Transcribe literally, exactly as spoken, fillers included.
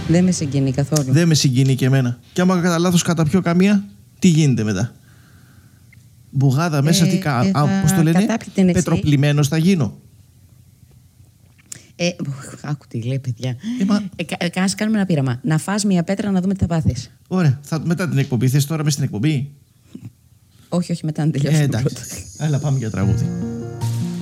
Δεν με συγκινεί καθόλου. Δεν με συγκινεί και εμένα. Και άμα κατά λάθος καταπιώ καμία, τι γίνεται μετά? Μπουγάδα μέσα, ε, τι κα... ε, Α, πώς το λένε, πετροπλημμένος θα γίνω. Ε, άκου τι λέει, παιδιά. Ε, μα... ε, κα, ας κάνουμε ένα πείραμα. Να φας μια πέτρα να δούμε τι θα πάθεις. Ωραία. Θα, μετά την εκπομπή. Θες τώρα μες στην εκπομπή? Όχι, όχι, μετά να τελειώσουμε. Ε, εντάξει. Έλα, πάμε για τραγούδι.